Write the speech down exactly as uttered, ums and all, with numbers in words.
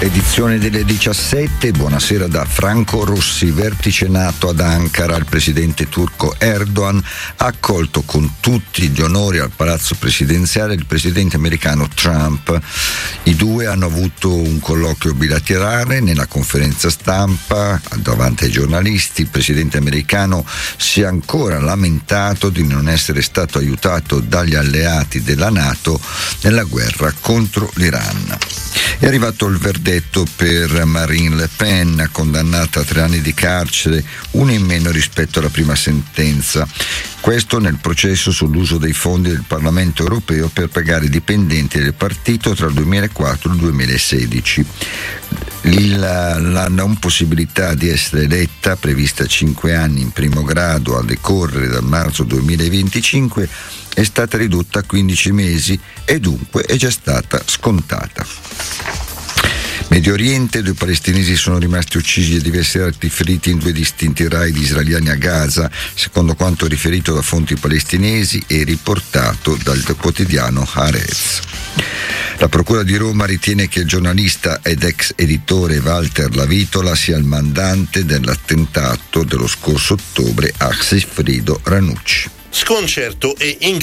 Edizione delle diciassette, buonasera da Franco Rossi. Vertice NATO ad Ankara, il presidente turco Erdogan ha accolto con tutti gli onori al palazzo presidenziale il presidente americano Trump. I due hanno avuto un colloquio bilaterale. Nella conferenza stampa davanti ai giornalisti il presidente americano si è ancora lamentato di non essere stato aiutato dagli alleati della NATO nella guerra contro l'Iran. È arrivato il verdetto per Marine Le Pen, condannata a tre anni di carcere, uno in meno rispetto alla prima sentenza. Questo nel processo sull'uso dei fondi del Parlamento europeo per pagare i dipendenti del partito tra il duemilaquattro e il duemilasedici. La, la non possibilità di essere eletta, prevista cinque anni in primo grado a decorrere dal marzo duemilaventicinque, è stata ridotta a quindici mesi e dunque è già stata scontata. Medio Oriente, due palestinesi sono rimasti uccisi e diversi altri feriti in due distinti raid israeliani a Gaza, secondo quanto riferito da fonti palestinesi e riportato dal quotidiano Haaretz. La Procura di Roma ritiene che il giornalista ed ex editore Walter Lavitola sia il mandante dell'attentato dello scorso ottobre a Sigfrido Ranucci. Sconcerto e